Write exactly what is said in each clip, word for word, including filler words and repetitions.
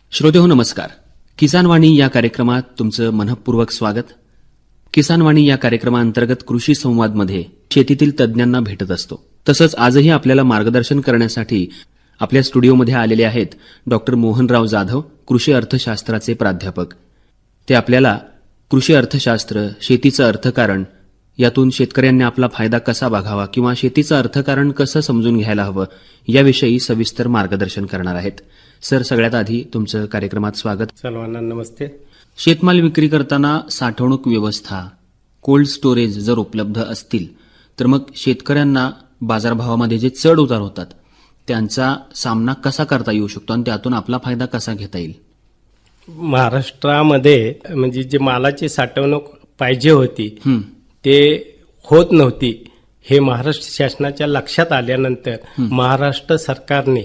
श्रोतेहो नमस्कार. किसान वाणी या कार्यक्रमात तुमचं मनःपूर्वक स्वागत. किसान वाणी या कार्यक्रमाअंतर्गत कृषी संवादमध्ये शेतीतील तज्ज्ञांना भेटत असतो. तसंच आजही आपल्याला मार्गदर्शन करण्यासाठी आपल्या स्टुडिओमध्ये आलेले आहेत डॉक्टर मोहनराव जाधव, कृषी अर्थशास्त्राचे प्राध्यापक. ते आपल्याला कृषी अर्थशास्त्र, शेतीचं अर्थकारण, यातून शेतकऱ्यांनी आपला फायदा कसा बघावा किंवा शेतीचं अर्थकारण कसं समजून घ्यायला हवं याविषयी सविस्तर मार्गदर्शन करणार आहेत. सर, सगळ्यात आधी तुमचं कार्यक्रमात स्वागत. सर्वांना नमस्ते. शेतमाल विक्री करताना साठवणूक व्यवस्था, कोल्ड स्टोरेज जर उपलब्ध असतील तर मग शेतकऱ्यांना बाजारभावामध्ये जे चढ उतार होतात त्यांचा सामना कसा करता येऊ शकतो आणि त्यातून आपला फायदा कसा घेता येईल? महाराष्ट्रामध्ये म्हणजे जे मालाची साठवणूक पाहिजे होती ते होत नव्हती. हे महाराष्ट्र शासनाच्या लक्षात आल्यानंतर महाराष्ट्र सरकारने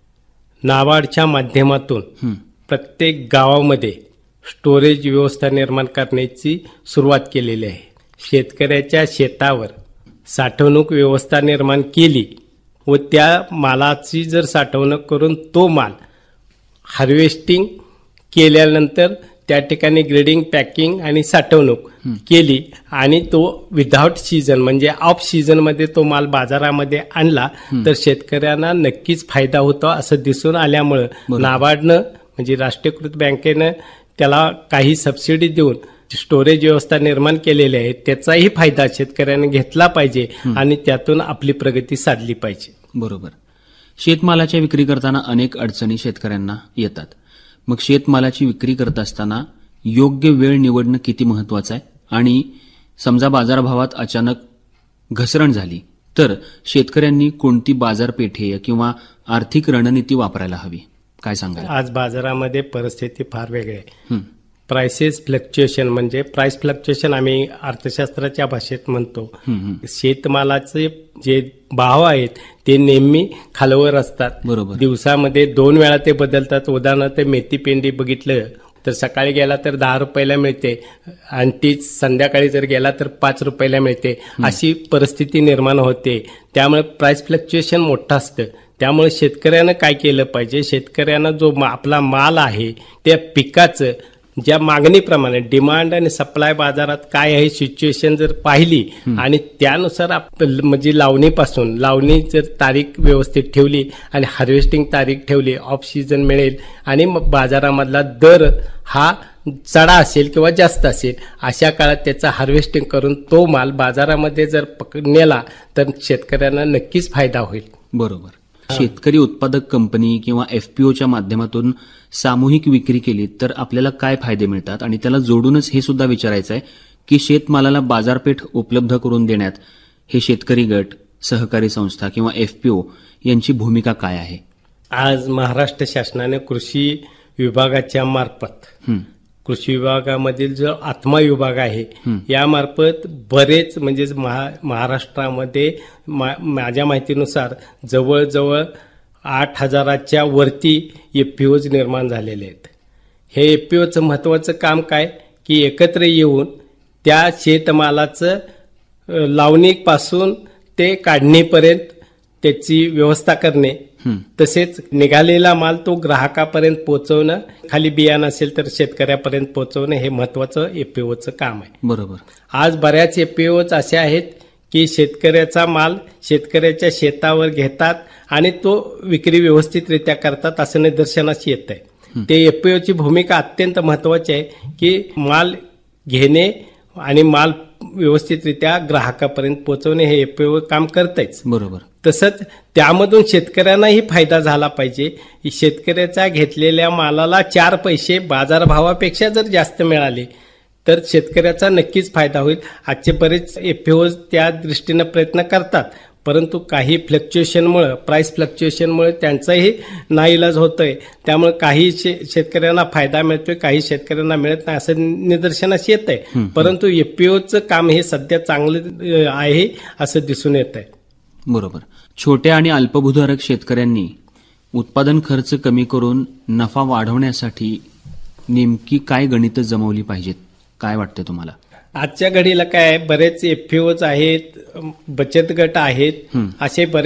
नाबार्डच्या माध्यमातून प्रत्येक गावामध्ये स्टोरेज व्यवस्था निर्माण करण्याची सुरुवात केलेली आहे. शेतकऱ्याच्या शेतावर साठवणूक व्यवस्था निर्माण केली व त्या मालाची जर साठवणूक करून तो माल हार्वेस्टिंग केल्यानंतर त्या ठिकाणी ग्रेडिंग, पॅकिंग आणि साठवणूक केली आणि तो विदाउट सीझन म्हणजे ऑफ सीझन मध्ये तो माल बाजारामध्ये आणला तर शेतकऱ्यांना नक्कीच फायदा होतो असं दिसून आल्यामुळं नाबार्डनं म्हणजे राष्ट्रीयकृत बँकेनं त्याला काही सबसिडी देऊन स्टोरेज व्यवस्था निर्माण केलेली आहे. त्याचाही फायदा शेतकऱ्यांनी घेतला पाहिजे आणि त्यातून आपली प्रगती साधली पाहिजे. बरोबर. शेतमालाच्या विक्री करताना अनेक अडचणी शेतकऱ्यांना येतात. मग शेतमालाची विक्री करत असताना योग्य वेळ निवडणं किती महत्वाचं आहे आणि समजा बाजारभावात अचानक घसरण झाली तर शेतकऱ्यांनी कोणती बाजारपेठे किंवा आर्थिक रणनीती वापरायला हवी, काय सांगाल? आज बाजारामध्ये परिस्थिती फार वेगळी आहे. प्राइसेस फ्लक्च्युएशन म्हणजे प्राइस फ्लक्च्युएशन आम्ही अर्थशास्त्राच्या भाषेत म्हणतो. शेतमालाचे जे भाव आहेत ते नेहमी खालवर असतात. बरोबर. दिवसामध्ये दोन वेळा ते बदलतात. उदाहरणार्थ मेथी पेंडी बघितलं तर सकाळी गेला तर दहा रुपयाला मिळते आणि तीच संध्याकाळी जर गेला तर पाच रुपयाला मिळते. अशी परिस्थिती निर्माण होते. त्यामुळे प्राइस फ्लक्च्युएशन मोठं असतं. त्यामुळे शेतकऱ्यानं काय केलं पाहिजे, शेतकऱ्यानं जो आपला माल आहे त्या पिकाचं ज्या मागणीप्रमाणे डिमांड आणि सप्लाय बाजारात काय आहे सिच्युएशन जर पाहिली आणि त्यानुसार म्हणजे लावणीपासून लावणी जर तारीख व्यवस्थित ठेवली आणि हार्वेस्टिंग तारीख ठेवली, ऑफ सीझन मिळेल आणि मग बाजारामधला दर हा चढा असेल किंवा जास्त असेल अशा काळात त्याचा हार्वेस्टिंग करून तो माल बाजारामध्ये जर नेला तर शेतकऱ्यांना नक्कीच फायदा होईल. बरोबर. शेतकरी उत्पादक कंपनी किंवा एफपीओच्या माध्यमातून सामूहिक विक्री केली तर आपल्याला काय फायदे मिळतात आणि त्याला जोडूनच हे सुद्धा विचारायचं आहे की शेतमालाला बाजारपेठ उपलब्ध करून देण्यात हे शेतकरी गट, सहकारी संस्था किंवा एफपीओ यांची भूमिका काय आहे? आज महाराष्ट्र शासनाने कृषी विभागाच्या मार्फत कृषी विभागामधील जो आत्मा विभाग आहे यामार्फत बरेच म्हणजे महाराष्ट्रामध्ये माझ्या माहितीनुसार जवळजवळ आठ हजाराच्या वरती एफपीओज निर्माण झालेले आहेत. हे एफपीओचं महत्वाचं काम काय की एकत्र येऊन त्या शेतमालाचं लावणीपासून ते काढणीपर्यंत त्याची व्यवस्था करणे, तसेच निघालेला माल तो ग्राहकापर्यंत पोहोचवणं, खाली बियाणं असेल तर शेतकऱ्यापर्यंत पोहोचवणं हे महत्वाचं एफपीओचं काम आहे. बरोबर. आज बऱ्याच एफपीओच असे आहेत की शेतकऱ्याचा माल शेतकऱ्याच्या शेतावर घेतात आणि तो विक्री व्यवस्थितरित्या करतात असं निदर्शनास येत आहे. ते एफपीओची भूमिका अत्यंत महत्वाची आहे की माल घेणे आणि माल व्यवस्थितरित्या ग्राहकापर्यंत पोहोचवणे हे एफपीओ काम करतायच. बरोबर. तसंच त्यामधून शेतकऱ्यांनाही फायदा झाला पाहिजे. शेतकऱ्याच्या घेतलेल्या मालाला चार पैसे बाजारभावापेक्षा जर जास्त मिळाले तर शेतकऱ्याचा नक्कीच फायदा होईल. आजचे बरेच एफपीओ त्या दृष्टीनं प्रयत्न करतात, परंतु काही फ्लक्च्युएशनमुळे, प्राइस फ्लक्च्युएशनमुळे त्यांचाही नाईलाज होतोय. त्यामुळे काही शेतकऱ्यांना फायदा मिळतोय, काही शेतकऱ्यांना मिळत नाही असं निदर्शनास येत आहे. परंतु एफपीओचं काम हे सध्या चांगलं आहे असं दिसून येत आहे. बरोबर. छोट्या आणि अल्पभूधारक शेतकऱ्यांनी उत्पादन खर्च कमी करून नफा वाढवण्यासाठी नेमकी काय गणितं जमवली पाहिजेत, काय वाटतं तुम्हाला? आजच्या घडीला काय बरेच एफपीओज आहेत, बचत गट आहेत, असे बरेच